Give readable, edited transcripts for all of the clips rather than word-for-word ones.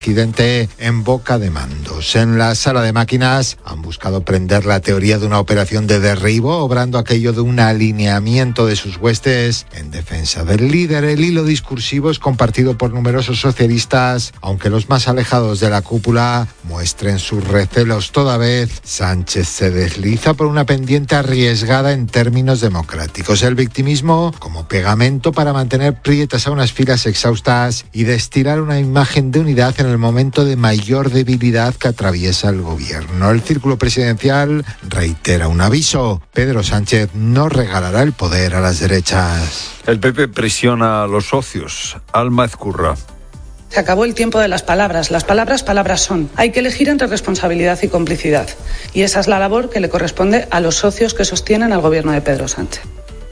Accidente en Boca de Mandos. En la sala de máquinas han buscado prender la teoría de una operación de derribo, obrando aquello de un alineamiento de sus huestes en defensa del líder. El hilo discursivo es compartido por numerosos socialistas, aunque los más alejados de la cúpula muestren sus recelos. Toda vez Sánchez se desliza por una pendiente arriesgada en términos democráticos. El victimismo como pegamento para mantener prietas a unas filas exhaustas y destilar una imagen de unidad en el momento de mayor debilidad que atraviesa el gobierno. El círculo presidencial reitera un aviso: Pedro Sánchez no regalará el poder a las derechas. El PP presiona a los socios. Alma Ezcurra. Se acabó el tiempo de las palabras son. Hay que elegir entre responsabilidad y complicidad. Y esa es la labor que le corresponde a los socios que sostienen al gobierno de Pedro Sánchez.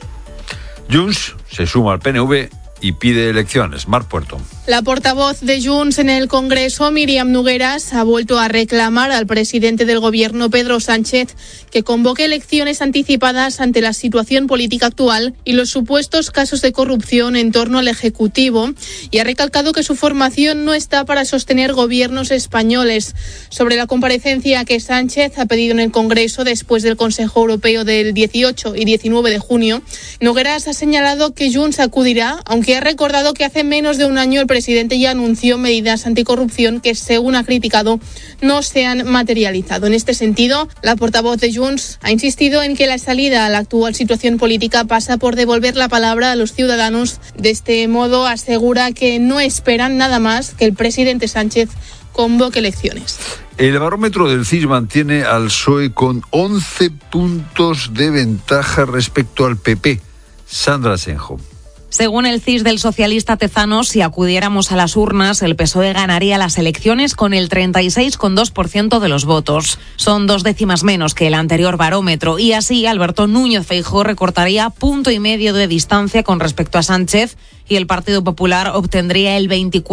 Junts se suma al PNV y pide elecciones. Marc Puerto. La portavoz de Junts en el Congreso, Míriam Nogueras, ha vuelto a reclamar al presidente del Gobierno, Pedro Sánchez, que convoque elecciones anticipadas ante la situación política actual y los supuestos casos de corrupción en torno al Ejecutivo, y ha recalcado que su formación no está para sostener gobiernos españoles. Sobre la comparecencia que Sánchez ha pedido en el Congreso después del Consejo Europeo del 18 y 19 de junio, Nogueras ha señalado que Junts acudirá, aunque ha recordado que hace menos de un año el presidente ya anunció medidas anticorrupción que, según ha criticado, no se han materializado. En este sentido, la portavoz de Junts ha insistido en que la salida a la actual situación política pasa por devolver la palabra a los ciudadanos. De este modo, asegura que no esperan nada más que el presidente Sánchez convoque elecciones. El barómetro del CIS mantiene al PSOE con 11 puntos de ventaja respecto al PP. Sandra Senjo. Según el CIS del socialista Tezanos, si acudiéramos a las urnas, el PSOE ganaría las elecciones con el 36,2% de los votos. Son 2 décimas menos que el anterior barómetro y así Alberto Núñez Feijóo recortaría 1,5 puntos de distancia con respecto a Sánchez y el Partido Popular obtendría el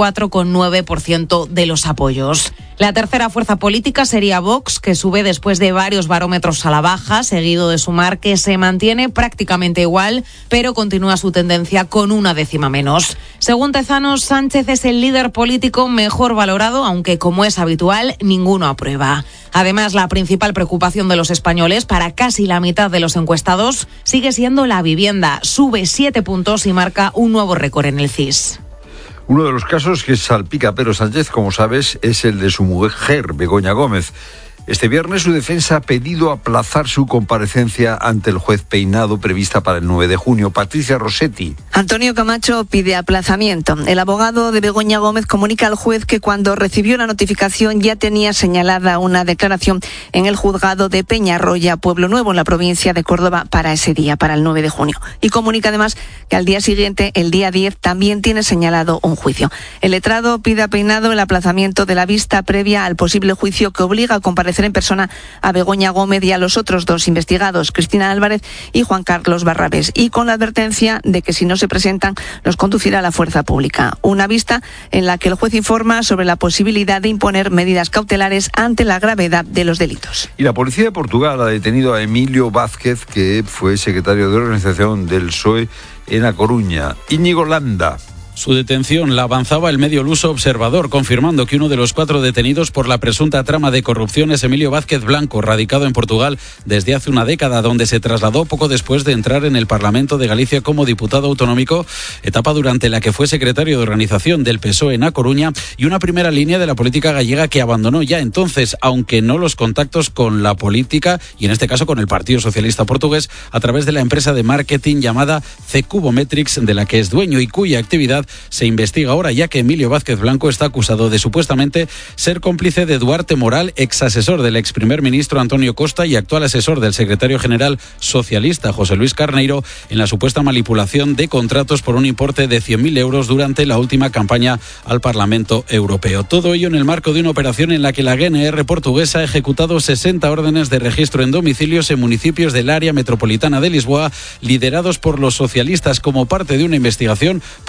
24,9% de los apoyos. La tercera fuerza política sería Vox, que sube después de varios barómetros a la baja, seguido de Sumar, que se mantiene prácticamente igual, pero continúa su tendencia con 1 décima menos. Según Tezanos, Sánchez es el líder político mejor valorado, aunque, como es habitual, ninguno aprueba. Además, la principal preocupación de los españoles, para casi la mitad de los encuestados, sigue siendo la vivienda. Sube 7 puntos y marca un nuevo récord en el CIS. Uno de los casos que salpica a Pedro Sánchez, como sabes, es el de su mujer, Begoña Gómez. Este viernes su defensa ha pedido aplazar su comparecencia ante el juez Peinado, prevista para el 9 de junio. Patricia Rossetti. Antonio Camacho pide aplazamiento. El abogado de Begoña Gómez comunica al juez que cuando recibió la notificación ya tenía señalada una declaración en el juzgado de Peñarroya, Pueblo Nuevo, en la provincia de Córdoba, para ese día, para el 9 de junio. Y comunica además que al día siguiente, el día 10, también tiene señalado un juicio. El letrado pide a Peinado el aplazamiento de la vista previa al posible juicio que obliga a comparecer en persona a Begoña Gómez y a los otros 2 investigados, Cristina Álvarez y Juan Carlos Barrabés, y con la advertencia de que si no se presentan los conducirá a la fuerza pública. Una vista en la que el juez informa sobre la posibilidad de imponer medidas cautelares ante la gravedad de los delitos. Y la policía de Portugal ha detenido a Emilio Vázquez, que fue secretario de organización del PSOE en A Coruña. Íñigo Landa. Su detención la avanzaba el medio luso Observador, confirmando que uno de los 4 detenidos por la presunta trama de corrupción es Emilio Vázquez Blanco, radicado en Portugal desde hace una década, donde se trasladó poco después de entrar en el Parlamento de Galicia como diputado autonómico, etapa durante la que fue secretario de organización del PSOE en A Coruña y una primera línea de la política gallega que abandonó ya entonces, aunque no los contactos con la política y en este caso con el Partido Socialista Portugués, a través de la empresa de marketing llamada C-Cubometrics, de la que es dueño y cuya actividad se investiga ahora, ya que Emilio Vázquez Blanco está acusado de supuestamente ser cómplice de Duarte Moral, ex asesor del ex primer ministro Antonio Costa y actual asesor del secretario general socialista José Luis Carneiro, en la supuesta manipulación de contratos por un importe de 100.000 euros durante la última campaña al Parlamento Europeo. Todo ello en el marco de una operación en la que la GNR portuguesa ha ejecutado 60 órdenes de registro en domicilios en municipios del área metropolitana de Lisboa, liderados por los socialistas, como parte de una investigación por delitos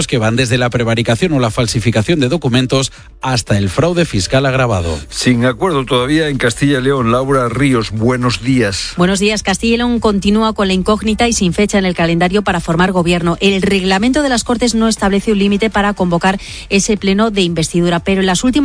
delitos que van desde la prevaricación o la falsificación de documentos hasta el fraude fiscal agravado. Sin acuerdo todavía en Castilla y León. Laura Ríos, buenos días. Buenos días. Castilla y León continúa con la incógnita y sin fecha en el calendario para formar gobierno. El reglamento de las Cortes no establece un límite para convocar ese pleno de investidura, pero en las últimas